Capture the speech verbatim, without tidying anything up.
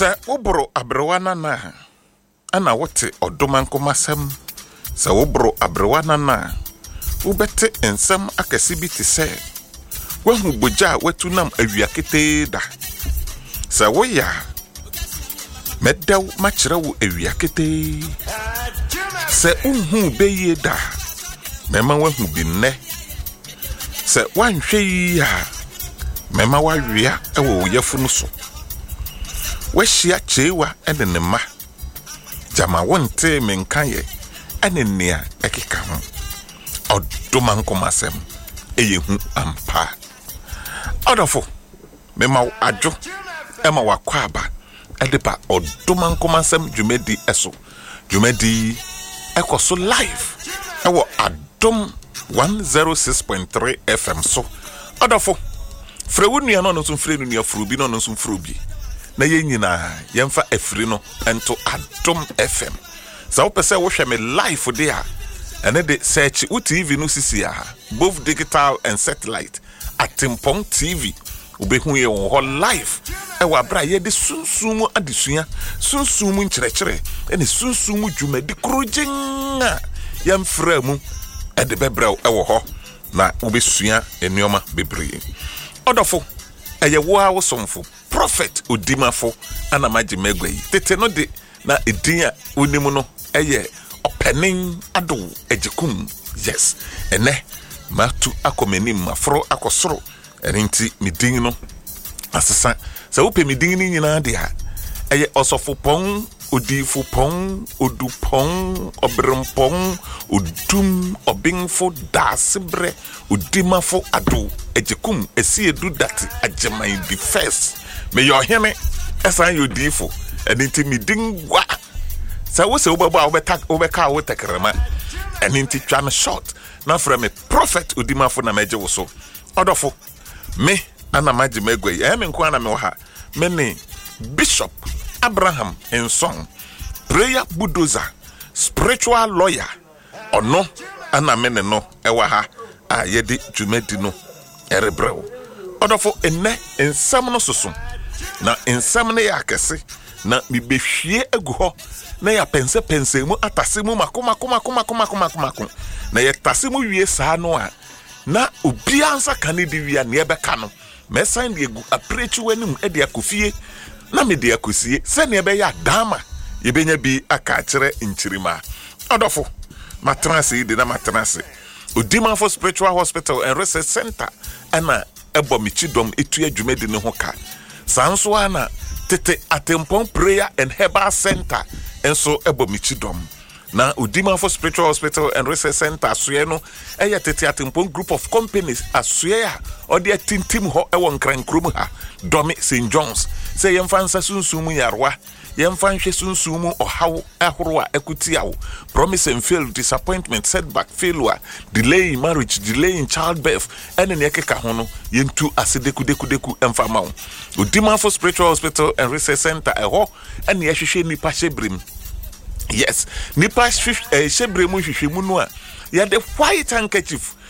Sa wobro abrewana na ana wote odomankomasem sa wobro abrewana na wobete ensem akesi bi te se wahu boja watunam awiakete da sa woya medaw machirawo awiakete sa unhu beye da mema wahu binne sa wanhwe ya mema wawia ewo yafunu so washia chewa ene ne ma jama wonte menkaye ene nea ekeka ho odomankomasem eyehu ampa odofo mema adwo ema wakwaba edepa odomankomasem dwumedi eso dwumedi ekoso live ewo adom one oh six point three F M so odofo frewunu no no so frenu ne afrubi no no so frubi na yenyina yemfa afri no ento adom F M sa wopese wo hwe me live de a ene de search u T V no sisi a both digital and satellite Atimpong T V ubehu ye wo live e wa bra ye de sunsumu adesua sunsumu nkyerɛkyerɛ ene sunsumu dwumadi krojenga yemfra mu e de bebrɛw e wo ho na ubesua enuoma bebree odofo eye wo a wo somfo prophet odimafo ana maji megwei tete no de na edin a onimu no eye opening ado ejikum yes ene matu akomenim mafro akosoro erinti midin no asesa sa wope midin ni nyina de a eye osofo pon odifo pon odupon obrempon odum obinfo dasebre odimafo ado ejikum esi edu dati ajeman the first me yo heme esan yo difo erinti midin wa sa wo se wo baba obeta obeka wo tekrema erinti twa me short na fra me prophet odimafo na meje wo so odofo me ana maji megwe ya me nko ana me wo ha me ne Bishop Abraham Ensong prayer bulldozer spiritual lawyer ono ana me ne no ewa ha a yedi dwumadi no erebrew odofo enne ensam no soso na ensam ne yakese na bibehwie agu ho na ya pense pense mu atase mu makoma koma koma koma koma koma na ya tase mu wie saa no a na obi ansa kanedi wia ne ebeka no mesan de egu aprechi wanim e de akofie na me de akosie se ne ebe ya dama yebenya bi aka kire nchirima odofo matranse de na matranse odimafo spiritual hospital and research center ana ebo michidom etu adwumedi ne ho ka sanso ana tete Atimpong prayer and herbal center enso ebo michidom na odimafo spiritual hospital and research center asoye no eya tete Atimpong group of companies asoye a ode atintim ho ewo nkrankrom ha domi Saint John's say yemfa nsa sunsumu yarwa yemfa nhwe sunsumu ohawo ahoro a ekutiawo promise and fail, disappointment, setback, failure, delay in marriage, delay in childbirth ene ne ekeka ho no yentu asedeku deku deku emfa mawo odimafo spiritual hospital and research center eho ene yehwehwe nipa hyebrim. Yes, nipa shebremu hwehwemu no a ya the white handkerchief